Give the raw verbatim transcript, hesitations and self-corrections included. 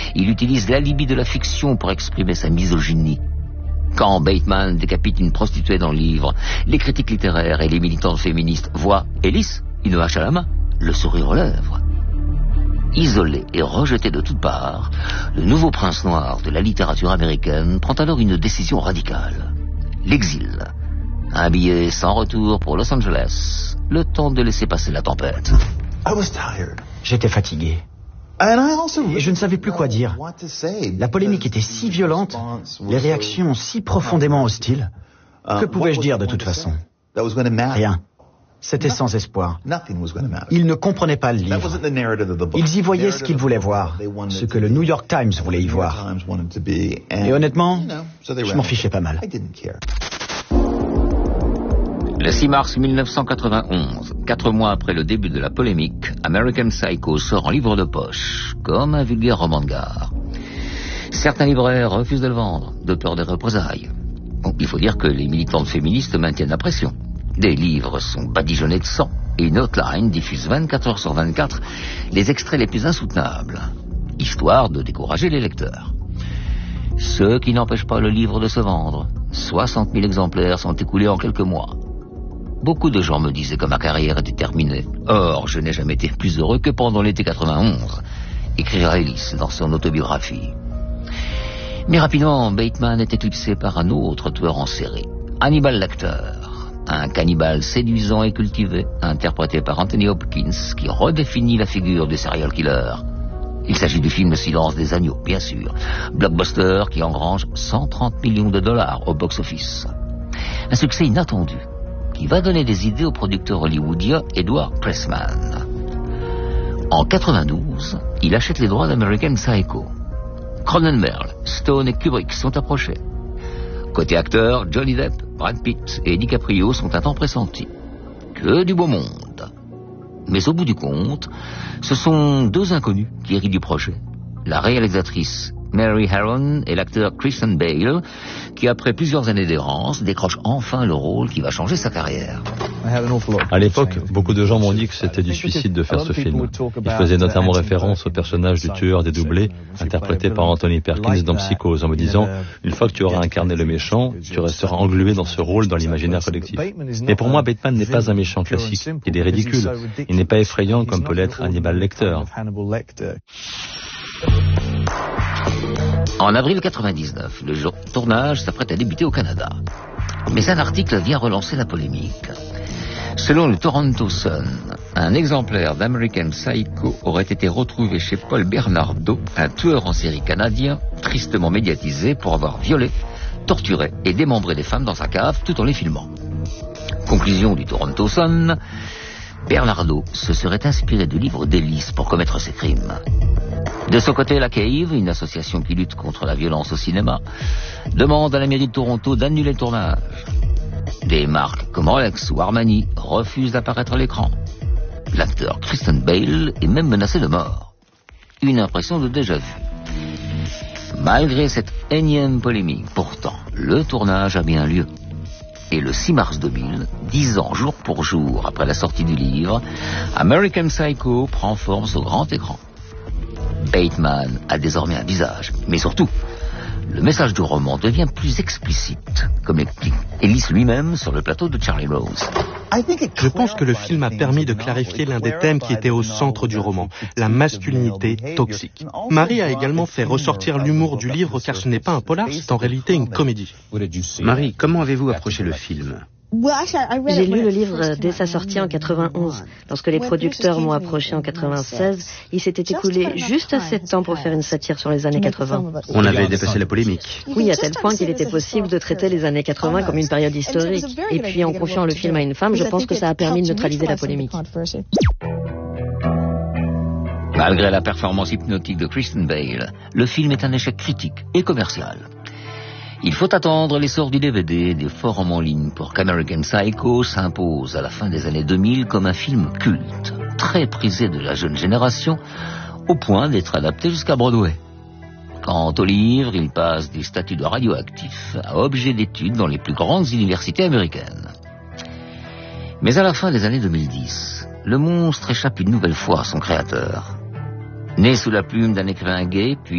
Il utilise l'alibi de la fiction pour exprimer sa misogynie. Quand Bateman décapite une prostituée dans le livre, les critiques littéraires et les militantes féministes voient Ellis, une hache à la main, le sourire aux lèvres. Isolé et rejeté de toutes parts, le nouveau prince noir de la littérature américaine prend alors une décision radicale. L'exil. Un billet sans retour pour Los Angeles, le temps de laisser passer la tempête. J'étais fatigué. Et je ne savais plus quoi dire. La polémique était si violente, les réactions si profondément hostiles. Que pouvais-je dire de toute façon? Rien. C'était sans espoir. Ils ne comprenaient pas le livre. Ils y voyaient ce qu'ils voulaient voir, ce que le New York Times voulait y voir. Et honnêtement, je m'en fichais pas mal. Le six mars mille neuf cent quatre-vingt-onze, quatre mois après le début de la polémique, American Psycho sort en livre de poche, comme un vulgaire roman de gare. Certains libraires refusent de le vendre, de peur des représailles. Bon, il faut dire que les militantes féministes maintiennent la pression. Des livres sont badigeonnés de sang et une hotline diffuse vingt-quatre heures sur vingt-quatre les extraits les plus insoutenables, histoire de décourager les lecteurs. Ce qui n'empêche pas le livre de se vendre. soixante mille exemplaires sont écoulés en quelques mois. Beaucoup de gens me disaient que ma carrière était terminée. Or, je n'ai jamais été plus heureux que pendant l'été quatre-vingt-onze, écrira Ellis dans son autobiographie. Mais rapidement, Bateman est éclipsé par un autre tueur en série, Hannibal Lecter. Un cannibale séduisant et cultivé, interprété par Anthony Hopkins, qui redéfinit la figure du serial killer. Il s'agit du film Le Silence des agneaux, bien sûr. Blockbuster qui engrange cent trente millions de dollars au box-office. Un succès inattendu, qui va donner des idées au producteur hollywoodien Edward Pressman. En quatre-vingt-douze, il achète les droits d'American Psycho. Cronenberg, Stone et Kubrick sont approchés. Côté acteur, Johnny Depp, Brad Pitt et DiCaprio sont un temps pressentis. Que du beau monde. Mais au bout du compte, ce sont deux inconnus qui héritent du projet. La réalisatrice Mary Harron et l'acteur Christian Bale, qui après plusieurs années d'errance, décrochent enfin le rôle qui va changer sa carrière. À l'époque, beaucoup de gens m'ont dit que c'était du suicide de faire ce film. Ils faisaient notamment référence au personnage du tueur dédoublé, interprété par Anthony Perkins dans Psychose, en me disant « Une fois que tu auras incarné le méchant, tu resteras englué dans ce rôle dans l'imaginaire collectif. » Mais pour moi, Bateman n'est pas un méchant classique. Il est ridicule. Il n'est pas effrayant comme peut l'être Hannibal Lecter. En avril quatre-vingt-dix-neuf, le jour de tournage s'apprête à débuter au Canada. Mais un article vient relancer la polémique. Selon le Toronto Sun, un exemplaire d'American Psycho aurait été retrouvé chez Paul Bernardo, un tueur en série canadien, tristement médiatisé pour avoir violé, torturé et démembré des femmes dans sa cave tout en les filmant. Conclusion du Toronto Sun, Bernardo se serait inspiré du livre d'Ellis pour commettre ses crimes. De son côté, la Cave, une association qui lutte contre la violence au cinéma, demande à la mairie de Toronto d'annuler le tournage. Des marques comme Rolex ou Armani refusent d'apparaître à l'écran. L'acteur Christian Bale est même menacé de mort. Une impression de déjà-vu. Malgré cette énième polémique, pourtant, le tournage a bien lieu. Et le six mars deux mille, dix ans jour pour jour après la sortie du livre, American Psycho prend forme sur grand écran. Bateman a désormais un visage, mais surtout, le message du roman devient plus explicite, comme l'explique Ellis lui-même sur le plateau de Charlie Rose. Je pense que le film a permis de clarifier l'un des thèmes qui était au centre du roman, la masculinité toxique. Marie a également fait ressortir l'humour du livre car ce n'est pas un polar, c'est en réalité une comédie. Marie, comment avez-vous approché le film ? J'ai lu le livre dès sa sortie en quatre-vingt-onze. Lorsque les producteurs m'ont approché en quatre-vingt-seize, il s'était écoulé juste assez de temps pour faire une satire sur les années quatre-vingt. On avait dépassé la polémique. Oui, à tel point qu'il était possible de traiter les années quatre-vingt comme une période historique. Et puis, en confiant le film à une femme, je pense que ça a permis de neutraliser la polémique. Malgré la performance hypnotique de Christian Bale, le film est un échec critique et commercial. Il faut attendre l'essor du D V D et des forums en ligne pour qu'American Psycho s'impose à la fin des années deux mille comme un film culte, très prisé de la jeune génération, au point d'être adapté jusqu'à Broadway. Quant au livre, il passe des statuts de radioactif à objet d'étude dans les plus grandes universités américaines. Mais à la fin des années deux mille dix, le monstre échappe une nouvelle fois à son créateur. Né sous la plume d'un écrivain gay, puis